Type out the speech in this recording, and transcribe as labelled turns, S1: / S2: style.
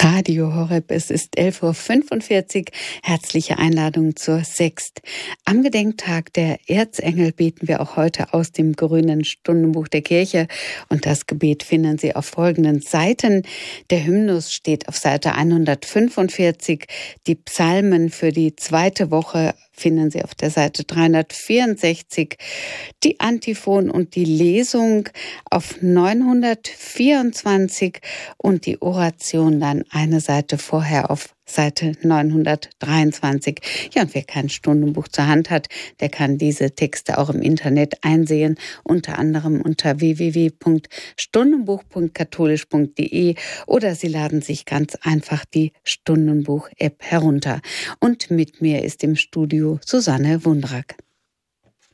S1: Radio Horeb, es ist 11:45 Uhr. Herzliche Einladung zur Sext. Am Gedenktag der Erzengel beten wir auch heute aus dem grünen Stundenbuch der Kirche. Und das Gebet finden Sie auf folgenden Seiten. Der Hymnus steht auf Seite 145. Die Psalmen für die zweite Woche finden Sie auf der Seite 364. Die Antiphon und die Lesung auf 924 und die Oration dann eine Seite vorher auf Seite 923. Ja, und wer kein Stundenbuch zur Hand hat, der kann diese Texte auch im Internet einsehen, unter anderem unter www.stundenbuch.katholisch.de oder Sie laden sich ganz einfach die Stundenbuch-App herunter. Und mit mir ist im Studio Susanne Wundrack.